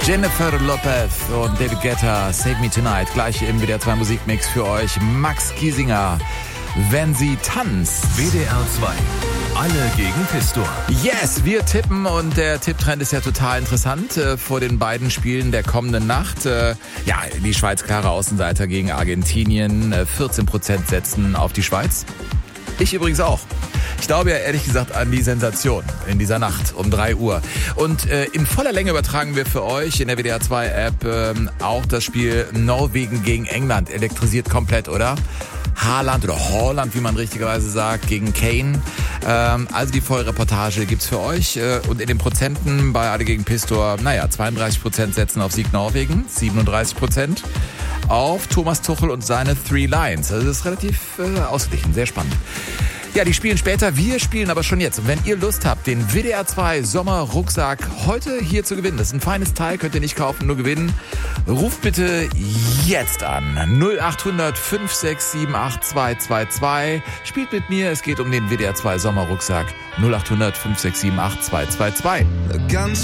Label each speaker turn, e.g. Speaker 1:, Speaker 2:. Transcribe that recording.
Speaker 1: Jennifer Lopez und David Guetta, Save Me Tonight. Gleich im WDR 2 Musikmix für euch. Max Giesinger, Wenn sie tanzt.
Speaker 2: WDR 2. Alle gegen Pistor.
Speaker 1: Yes, wir tippen und der Tipptrend ist ja total interessant vor den beiden Spielen der kommenden Nacht. Die Schweiz klare Außenseiter gegen Argentinien. 14% setzen auf die Schweiz. Ich übrigens auch. Ich glaube ja ehrlich gesagt an die Sensation in dieser Nacht um 3 Uhr. Und in voller Länge übertragen wir für euch in der WDR 2 App auch das Spiel Norwegen gegen England. Elektrisiert komplett, oder? Haaland oder Haaland, wie man richtigerweise sagt, gegen Kane. Also die Vollreportage gibt's für euch. Und in den Prozenten bei Alle gegen Pistor, 32% setzen auf Sieg Norwegen, 37% auf Thomas Tuchel und seine Three Lions. Also das ist relativ ausgeglichen, sehr spannend. Ja, die spielen später, wir spielen aber schon jetzt. Und wenn ihr Lust habt, den WDR 2 Sommerrucksack heute hier zu gewinnen, das ist ein feines Teil, könnt ihr nicht kaufen, nur gewinnen, ruft bitte jetzt an. 0800 567 8222. Spielt mit mir, es geht um den WDR 2 Sommerrucksack. 0800 567 8222.